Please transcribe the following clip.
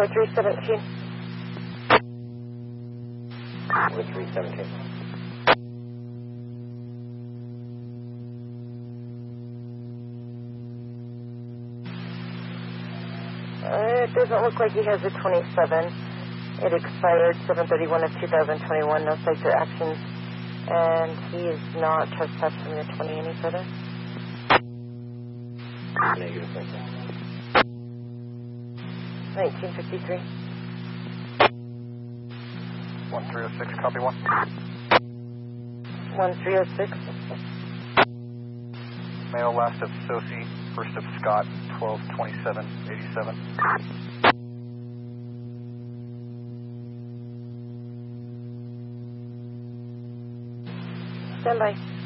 317. With 317. It doesn't look like he has a 27. It expired 7/31 of 2021. No cites or actions. And he is not trespassing the 20 any further. Negative, thank you. 1953. 1306, copy 1. 1306. Male, last of Sosie, first of Scott, 12/27/87. Stand by.